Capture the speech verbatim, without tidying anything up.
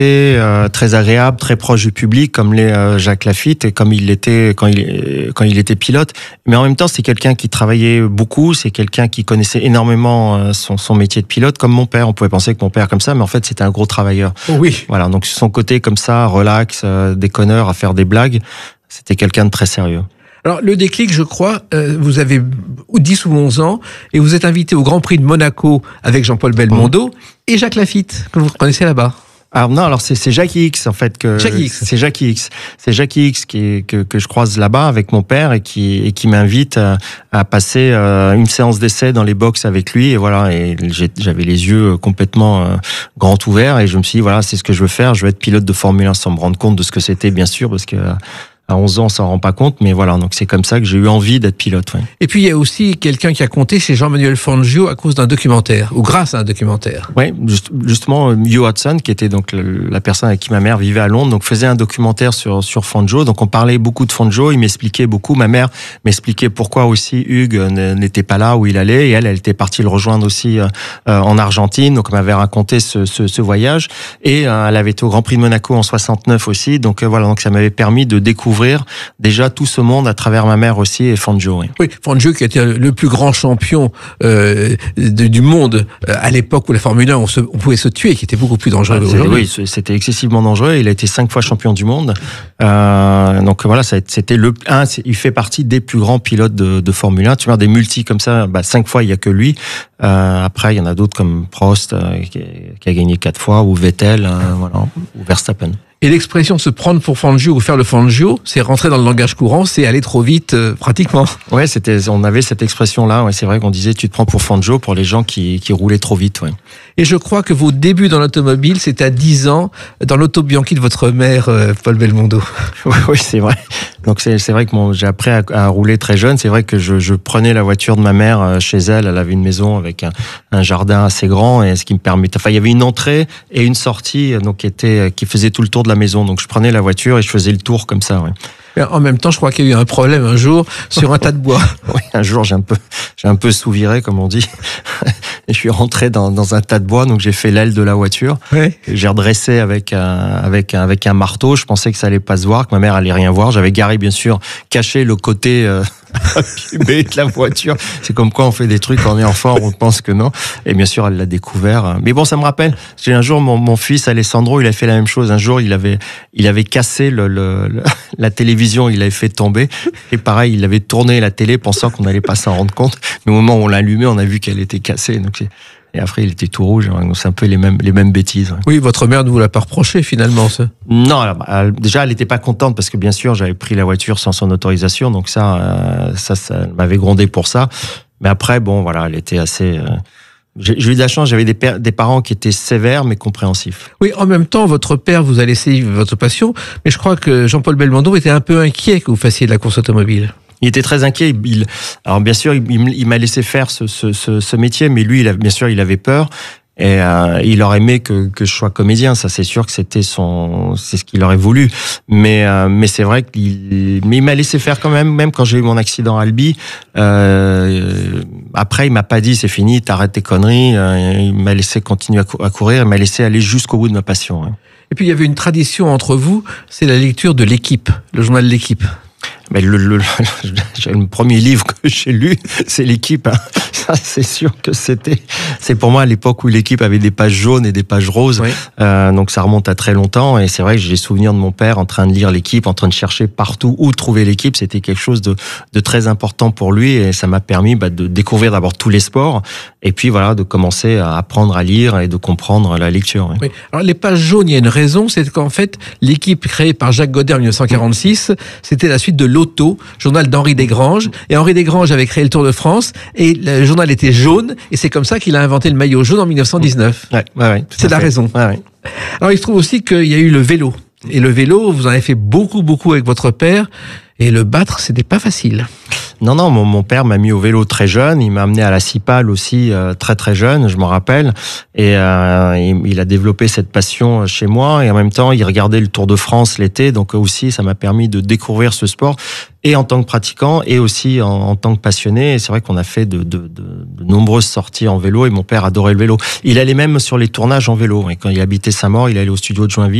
Euh, très agréable, très proche du public, comme l'est euh, Jacques Lafitte et comme il l'était quand il quand il était pilote. Mais en même temps, c'est quelqu'un qui travaillait beaucoup, c'est quelqu'un qui connaissait énormément euh, son son métier de pilote, comme mon père. On pouvait penser que mon père comme ça, mais en fait, c'était un gros travailleur. Oh oui. Voilà, donc son côté comme ça, relax, euh, déconneur, à faire des blagues, c'était quelqu'un de très sérieux. Alors, le déclic, je crois, euh, vous avez dix ou onze ans et vous êtes invité au Grand Prix de Monaco avec Jean-Paul Belmondo mmh. et Jacques Lafitte, que vous reconnaissez là-bas. Alors non, alors c'est c'est Jackie X en fait que Jackie X. c'est Jackie X, c'est Jackie X qui que que je croise là-bas avec mon père et qui et qui m'invite à, à passer euh, une séance d'essai dans les box avec lui et voilà et j'avais les yeux complètement euh, grands ouverts et je me suis dit voilà c'est ce que je veux faire, je veux être pilote de Formule un sans me rendre compte de ce que c'était bien sûr parce que à onze ans, on s'en rend pas compte, mais voilà, donc c'est comme ça que j'ai eu envie d'être pilote. Ouais. Et puis il y a aussi quelqu'un qui a compté, c'est Jean-Manuel Fangio à cause d'un documentaire, ou grâce à un documentaire. Oui, just, justement, Hugh Hudson, qui était donc le, la personne avec qui ma mère vivait à Londres, donc faisait un documentaire sur sur Fangio. Donc on parlait beaucoup de Fangio, il m'expliquait beaucoup. Ma mère m'expliquait pourquoi aussi Hugues n'était pas là où il allait, et elle, elle était partie le rejoindre aussi euh, en Argentine. Donc elle m'avait raconté ce, ce, ce voyage, et euh, elle avait été au Grand Prix de Monaco en soixante-neuf aussi. Donc euh, voilà, donc ça m'avait permis de découvrir déjà tout ce monde à travers ma mère aussi et Fangio. Oui, oui Fangio qui était le plus grand champion euh, de, du monde euh, à l'époque où la Formule un on, se, on pouvait se tuer, qui était beaucoup plus dangereux ah, aujourd'hui. Oui, c'était excessivement dangereux. Il a été cinq fois champion du monde. Euh, donc voilà, c'était le un. Il fait partie des plus grands pilotes de, de Formule un. Tu vois des multis comme ça, bah, cinq fois il y a que lui. Euh, après il y en a d'autres comme Prost euh, qui, qui a gagné quatre fois ou Vettel, euh, voilà, ou Verstappen. Et l'expression se prendre pour Fangio ou faire le Fangio, c'est rentrer dans le langage courant, c'est aller trop vite, euh, pratiquement. Ouais, c'était, on avait cette expression-là. Ouais, c'est vrai qu'on disait tu te prends pour Fangio pour les gens qui, qui roulaient trop vite. Ouais. Et je crois que vos débuts dans l'automobile, c'est à dix ans, dans l'auto Bianchi de votre mère, euh, Paul Belmondo. Oui, oui, c'est vrai. Donc c'est, c'est vrai que mon, j'ai appris à, à rouler très jeune. C'est vrai que je, je prenais la voiture de ma mère chez elle. Elle avait une maison avec un, un jardin assez grand et ce qui me permettait. Enfin, il y avait une entrée et une sortie, donc qui était, qui faisait tout le tour de la maison. Donc je prenais la voiture et je faisais le tour comme ça. Ouais. Mais en même temps, je crois qu'il y a eu un problème un jour sur un tas de bois. Oui, un jour j'ai un peu, j'ai un peu souviré comme on dit. Et je suis rentré dans, dans un tas de bois, donc j'ai fait l'aile de la voiture. Ouais. J'ai redressé avec un, avec un, avec un marteau. Je pensais que ça allait pas se voir, que ma mère allait rien voir. J'avais garé bien sûr, caché le côté euh, abîmé de la voiture. C'est comme quoi on fait des trucs quand on est enfant, on pense que non. Et bien sûr, elle l'a découvert. Mais bon, ça me rappelle. J'ai un jour mon, mon fils Alessandro, il a fait la même chose. Un jour, il avait, il avait cassé le, le, le la télévision, il l'avait fait tomber. Et pareil, il avait tourné la télé pensant qu'on n'allait pas s'en rendre compte. Mais au moment où on l'a allumé, on a vu qu'elle était cassée. Donc, et après, il était tout rouge. Donc, c'est un peu les mêmes, les mêmes bêtises. Ouais. Oui, votre mère ne vous l'a pas reproché, finalement, ça. Non, elle, déjà, elle n'était pas contente parce que, bien sûr, j'avais pris la voiture sans son autorisation. Donc, ça, euh, ça, ça m'avait grondé pour ça. Mais après, bon, voilà, elle était assez, euh, j'ai, j'ai eu de la chance, j'avais des, pères, des parents qui étaient sévères mais compréhensifs. Oui, en même temps, votre père vous a laissé votre passion, mais je crois que Jean-Paul Belmondo était un peu inquiet que vous fassiez de la course automobile. Il était très inquiet. Il, alors bien sûr, il, il m'a laissé faire ce, ce, ce, ce métier, mais lui, il a, bien sûr, il avait peur. Et euh, il aurait aimé que, que je sois comédien, ça c'est sûr que c'était son, c'est ce qu'il aurait voulu. Mais euh, mais c'est vrai qu'il, mais il m'a laissé faire quand même, même quand j'ai eu mon accident à Albi. Euh, après, il m'a pas dit c'est fini, t'arrêtes tes conneries. Il m'a laissé continuer à courir, il m'a laissé aller jusqu'au bout de ma passion. Hein. Et puis il y avait une tradition entre vous, c'est la lecture de l'Équipe, le journal de l'Équipe. Mais le, le, le, le premier livre que j'ai lu, c'est l'Équipe. Hein. Ça, c'est sûr que c'était. C'est pour moi à l'époque où l'Équipe avait des pages jaunes et des pages roses. Oui. Euh, donc ça remonte à très longtemps. Et c'est vrai que j'ai souvenir de mon père en train de lire l'Équipe, en train de chercher partout où trouver l'Équipe. C'était quelque chose de, de très important pour lui et ça m'a permis bah, de découvrir d'abord tous les sports et puis voilà de commencer à apprendre à lire et de comprendre la lecture. Oui. Oui. Alors les pages jaunes, il y a une raison, c'est qu'en fait l'Équipe créée par Jacques Godet en dix-neuf cent quarante-six, c'était la suite de l'Auto, journal d'Henri Desgranges. Et Henri Desgranges avait créé le Tour de France et le journal était jaune et c'est comme ça qu'il a inventé le maillot jaune en dix-neuf cent dix-neuf. Ouais, ouais, ouais, c'est la fait. raison. Ouais, ouais. Alors il se trouve aussi qu'il y a eu le vélo. Et le vélo, vous en avez fait beaucoup, beaucoup avec votre père. Et le battre, c'était pas facile. Non, non, mon, mon père m'a mis au vélo très jeune. Il m'a amené à la Cipale aussi euh, très très jeune, je m'en rappelle. Et euh, il, il a développé cette passion chez moi. Et en même temps, il regardait le Tour de France l'été. Donc aussi, ça m'a permis de découvrir ce sport. Et en tant que pratiquant, et aussi en, en tant que passionné. Et c'est vrai qu'on a fait de, de, de, de nombreuses sorties en vélo. Et mon père adorait le vélo. Il allait même sur les tournages en vélo. Et quand il habitait Saint-Maur, il allait au studio de Joinville.